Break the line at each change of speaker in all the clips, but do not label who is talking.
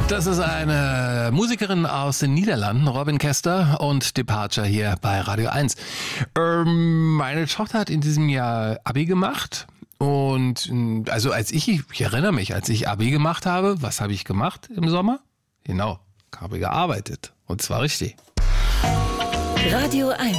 Das ist eine Musikerin aus den Niederlanden, Robin Kester, und Departure hier bei Radio 1. Meine Tochter hat in diesem Jahr Abi gemacht. Und also ich erinnere mich, als ich Abi gemacht habe, was habe ich gemacht im Sommer? Genau, habe gearbeitet. Und zwar richtig.
Radio 1.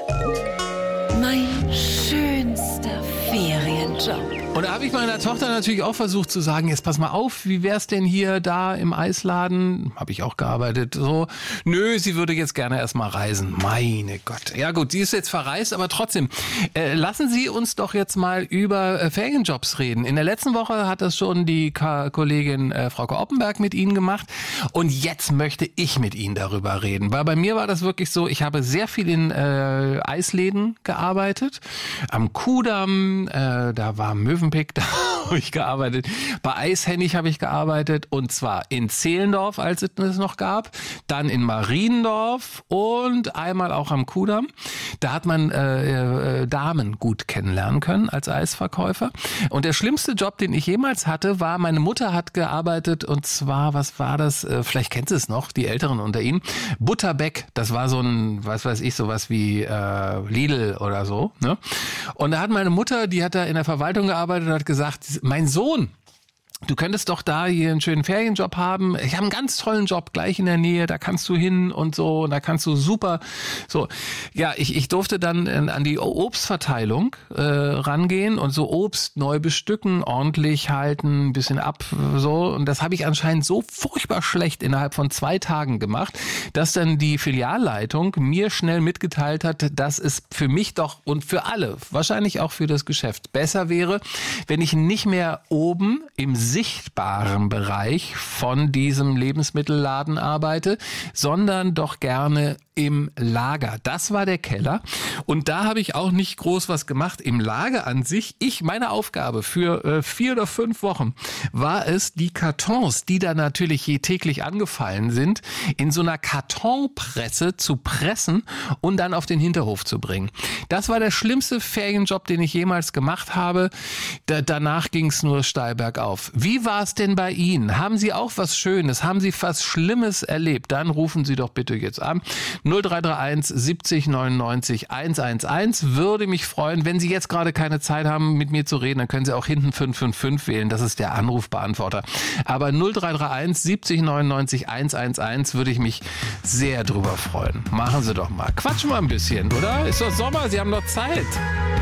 Mein schönster Ferienjob.
Und da habe ich meiner Tochter natürlich auch versucht zu sagen, jetzt pass mal auf, wie wär's denn hier da im Eisladen? Habe ich auch gearbeitet. So, nö, sie würde jetzt gerne erstmal reisen. Meine Gott. Ja gut, sie ist jetzt verreist, aber trotzdem, lassen Sie uns doch jetzt mal über Ferienjobs reden. In der letzten Woche hat das schon die Kollegin Frauke Oppenberg mit Ihnen gemacht. Und jetzt möchte ich mit Ihnen darüber reden. Weil bei mir war das wirklich so, ich habe sehr viel in Eisläden gearbeitet. Am Kudamm, da war Mövenpick, da habe ich gearbeitet. Bei Eishennig habe ich gearbeitet, und zwar in Zehlendorf, als es das noch gab, dann in Mariendorf und einmal auch am Kudamm. Da hat man Damen gut kennenlernen können als Eisverkäufer. Und der schlimmste Job, den ich jemals hatte, war, meine Mutter hat gearbeitet, und zwar, was war das? Vielleicht kennt ihr es noch, die Älteren unter Ihnen. Butterbeck, das war so ein, was weiß ich, sowas wie Lidl oder so. Ne? Und da hat meine Mutter, die hat da in der Verwaltung gearbeitet und hat gesagt, mein Sohn, du könntest doch da hier einen schönen Ferienjob haben. Ich habe einen ganz tollen Job gleich in der Nähe, da kannst du hin und so, und da kannst du super so. Ja, ich durfte dann an die Obstverteilung rangehen und so Obst neu bestücken, ordentlich halten, ein bisschen ab, so. Und das habe ich anscheinend so furchtbar schlecht innerhalb von 2 Tagen gemacht, dass dann die Filialleitung mir schnell mitgeteilt hat, dass es für mich doch und für alle, wahrscheinlich auch für das Geschäft, besser wäre, wenn ich nicht mehr oben im sichtbaren Bereich von diesem Lebensmittelladen arbeite, sondern doch gerne im Lager. Das war der Keller, und da habe ich auch nicht groß was gemacht. Im Lager an sich, meine Aufgabe für 4 oder 5 Wochen war es, die Kartons, die da natürlich täglich angefallen sind, in so einer Kartonpresse zu pressen und dann auf den Hinterhof zu bringen. Das war der schlimmste Ferienjob, den ich jemals gemacht habe. Danach ging es nur steil bergauf. Wie war es denn bei Ihnen? Haben Sie auch was Schönes? Haben Sie was Schlimmes erlebt? Dann rufen Sie doch bitte jetzt an. 0331 70 99 111. Würde mich freuen. Wenn Sie jetzt gerade keine Zeit haben, mit mir zu reden, dann können Sie auch hinten 555 wählen. Das ist der Anrufbeantworter. Aber 0331 70 99 111 würde ich mich sehr drüber freuen. Machen Sie doch mal. Quatschen wir ein bisschen, oder? Ist doch Sommer, Sie haben doch Zeit.